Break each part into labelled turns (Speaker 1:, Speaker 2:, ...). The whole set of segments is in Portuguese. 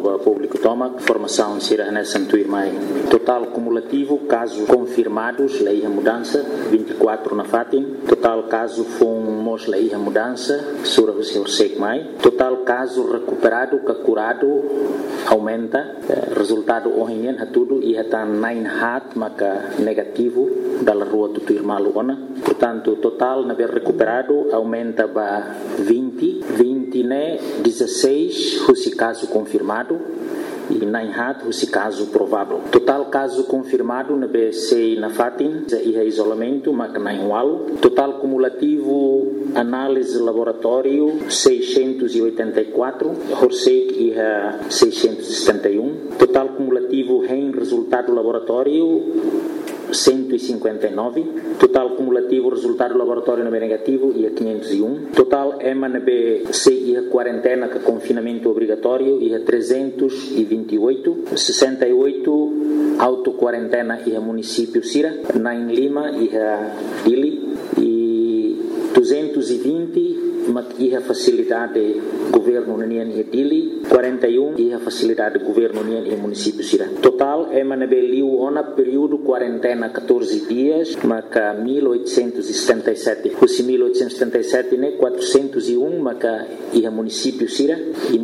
Speaker 1: para público toma, informação será nessa Tuirmai. Total cumulativo, casos confirmados, lei a mudança, 24 na Fatim. Total caso fomos lei a mudança, sura o mai. Total caso recuperado, que curado, aumenta. Resultado horrendo a tudo e está 9 hat, maka negativo, da rua do Tuirmalu ona. Portanto, total na ver recuperado aumenta para 20 né, 16 esse caso confirmado e 9 hat esse caso provável. Total caso confirmado na BC na Fatim e isolamento, mas na Wal. Total cumulativo análise laboratório 684, Horsek e 671. Total cumulativo em resultado laboratório 159. Total cumulativo resultado laboratório na B negativo e 501. Total EMA-NB e a quarentena que confinamento obrigatório e a 328. 68 auto-quarentena e a município Sira. 9 Lima e a Dili. E 220 e a facilidade governo União e Dili. 41 e a facilidade governo União e município Sira. Total EMA-NB liu ona período quarentena 14 dias, maca 1877. Os 1877 né 401 maca e a município Sira e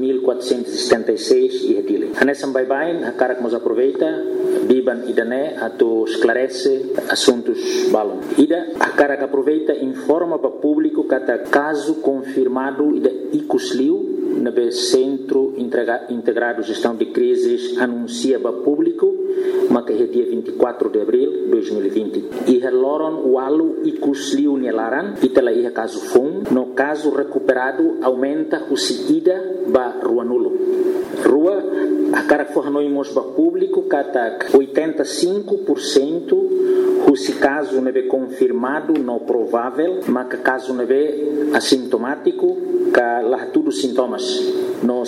Speaker 1: 1476 e a Dili. Hanessam bye-bye, a cara que nos aproveita, biban idané, ato esclarece assuntos balon. Ida, a cara que aproveita informa para o público que até caso confirmado ida icusliu na Centro Integrado de Gestão de Crises anuncia para o público, mas que é dia 24 de abril de 2020. E a Loron Walu e Cusliu Nelaran, e tela ia caso FUM, no caso recuperado aumenta o ida para Rua Nulo. Rua, a cara que for nós para o público, que está 85%. Se caso não é confirmado, não provável, mas que caso não é assintomático, que lá tudo sintomas. No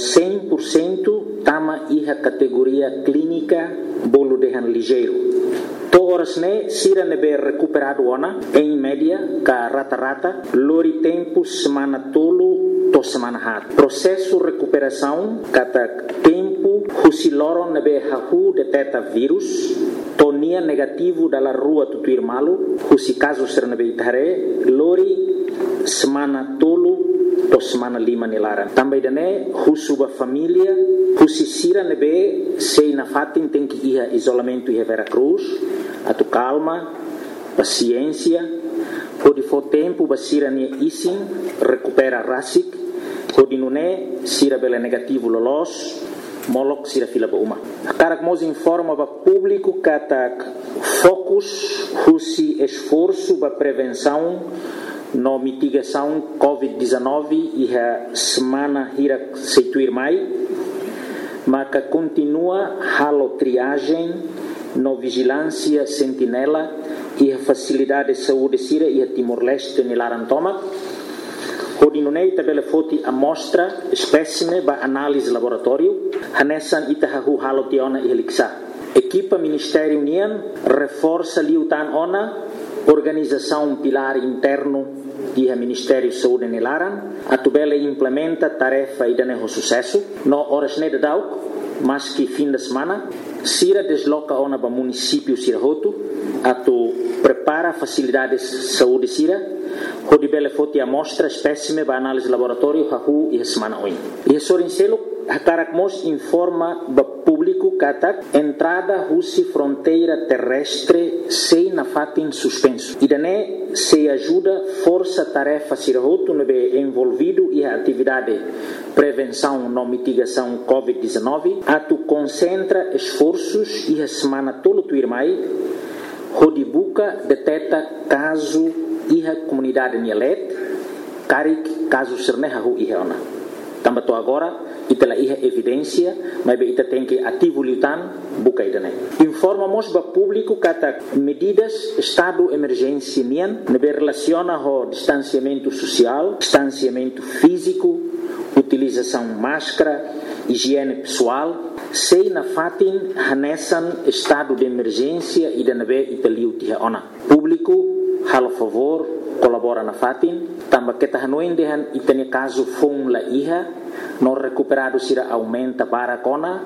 Speaker 1: 100% tama a categoria clínica bolo de ligeiro. Toras ne sira ne be recuperado ona em média ka rata lori tempo semana tolo to semana hat. Processo recuperação kata tempo husiloron ne be hahu detecta vírus tonia negativo dalla rua Tutuirmalu husi caso ser ne be itare lori semana tolo to semana 5 nilaran. Também dane husuba família husi sira ne be sei na Fatim tem que ir isolamento e Vera Cruz. Atu calma, paciência, pode for tempo basira ni isin recupera rasik, pode nune sira bela negativo lolos, molok sira fila ba uma. Karak mos informa ba público katak focus husi esforço ba prevenção no mitigação COVID-19 e a semana hira seituir mai, maka continua halo triagem no vigilância sentinela e a facilidade de saúde sira e a Timor-Leste nilaran toma. Hodinunei tabela foti amostra espécime ba análise laboratório hanessan itahahu halotiona e heliksa. Equipa Ministério União reforça liutan ona organização pilar interno e a Ministério de Saúde nilaran atubela implementa tarefa e daneho sucesso no horas ne dauk mas que fim de semana Sira desloca ona para município Sirahoto, atu prepara facilidades de saúde Sira, hodi bele foti amostra espécime para análise laboratório hahu e semana oi. E sorincelo hakarakmos informa ba público katak entrada husi fronteira terrestre sei na Fatim suspenso. E dane se ajuda força tarefa Sirahoto nebe envolvido e a atividade prevenção no mitigação COVID-19, atu concentra esforços e a semana tolo tuirmai, hodibuka deteta caso e a comunidade nielet, karik caso sernehahu e ona. Tambato agora, itala iha evidência, mas ita tem que ativo liutan, buka idane. Informamos ba público kata medidas estado emergência nian, nebe relaciona ho distanciamento social, distanciamento físico, utilização máscara, higiene pessoal, sei na Fatim hanessan estado de emergência e danabe italiu tiha ona. Público, halo favor, colabora na Fatim, tamba kita hanuin dehan itani caso fung la iha, no recuperado sira aumenta para kona,